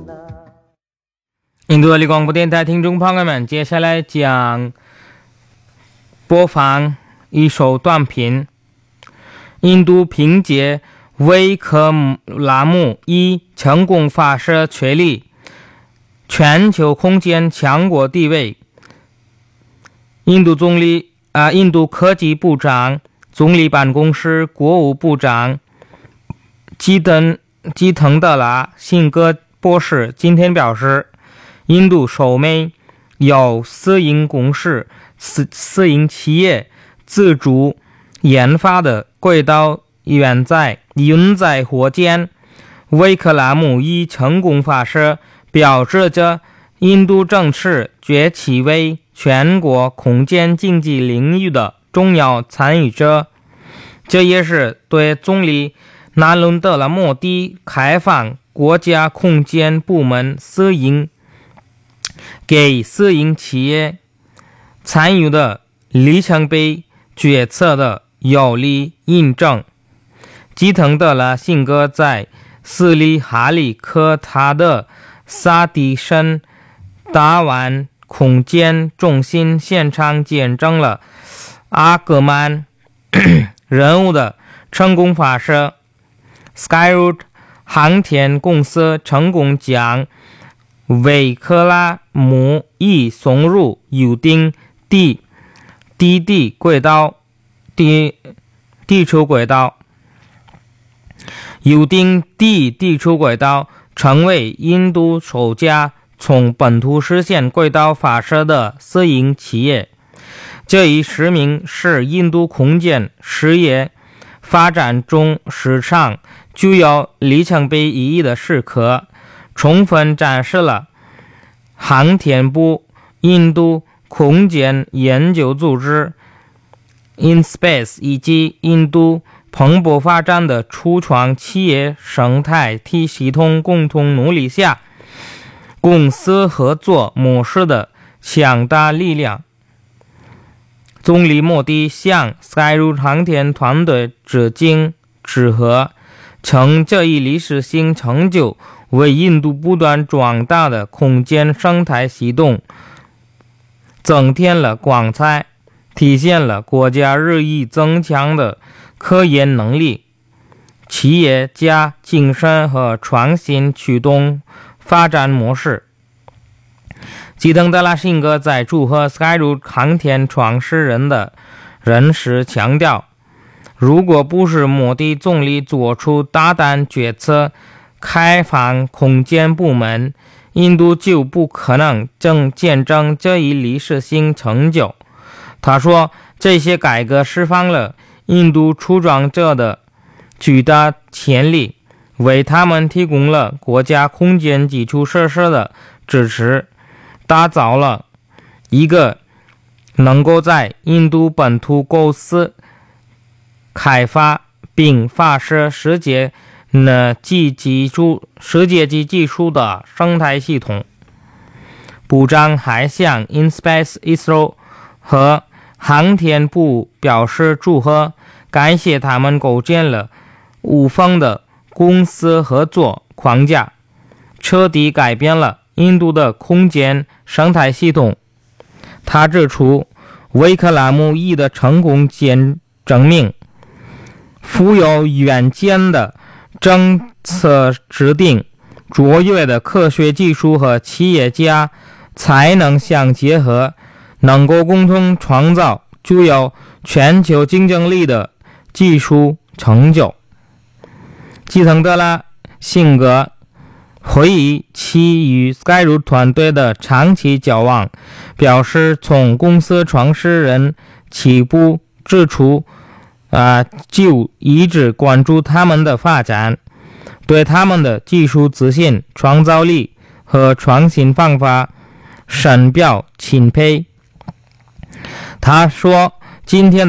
印度里广播电台听众朋友们，接下来将播放一首短片。印度凭借维克拉姆1成功发射确立全球空间强国地位。印度科技部长、总理办公室国务部长基腾德拉辛格博士今天表示，印度首枚由私营企业自主研发的轨道运载火箭维克拉姆1成功发射，表示着印度正式崛起为全国空间经济领域的重要参与者。这也是对总理纳伦德拉莫迪开放国家空间部门给私营企业参与的里程碑决策的有力印证。基腾德拉辛格在斯里哈里科塔的萨迪申达湾空间中心现场见证了阿格曼任务的成功发射。Skyroot 航天公司成功将维克拉姆1送入有定地轨道地球轨道，有定地球轨道成为印度首家从本土实现轨道发射的私营企业。这一使命是印度空间事业发展中史上具有里程碑意义的时刻，充分展示了航天部、印度空间研究组织 InSpace 以及印度蓬勃发展的初创企业生态系统共同努力下公司合作模式的强大力量。总理莫迪向 Skyroot 航天团队致敬致贺，称这一历史性成就为印度不断壮大的空间生态系统增添了光彩，体现了国家日益增强的科研能力、企业家精神和创新驱动发展模式。基腾德拉辛格在祝贺 Skyroot 航天创始人的人时强调，如果不是莫迪总理做出大胆决策开放空间部门，印度就不可能见证这一历史性成就。他说，这些改革释放了印度初创者的巨大潜力，为他们提供了国家空间基础设施的支持，打造了一个能够在印度本土构思、开发并发射世界级技术的生态系统。部长还向 InSpace ISRO 和航天部表示祝贺，感谢他们构建了无缝的公司合作框架，彻底改变了印度的空间生态系统。他指出，维克拉姆1的成功证明，富有远见的政策制定、卓越的科学技术和企业家才能相结合，能够共同创造具有全球竞争力的技术成就。基腾德拉辛格回忆其与 Skyroot 团队的长期交往，表示从公司创始人起步之初就一直关注他们的发展，对他们的技术自信、创造力和创新方法深表钦佩。他说，今天